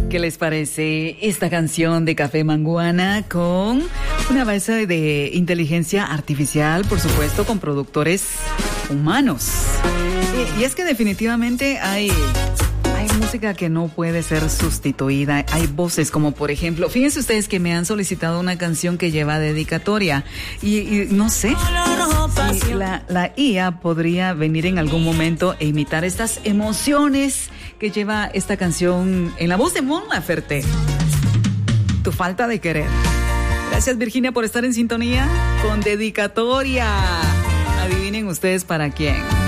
¿Qué les parece esta canción de Café Manguana con una base de inteligencia artificial, por supuesto, con productores humanos? Y es que definitivamente hay música que no puede ser sustituida. Hay voces como, por ejemplo, fíjense ustedes que me han solicitado una canción que lleva dedicatoria y no sé si la IA podría venir en algún momento e imitar estas emociones que lleva esta canción en la voz de Mon Laferte. Tu falta de querer. Gracias, Virginia, por estar en sintonía con dedicatoria. Adivinen ustedes para quién.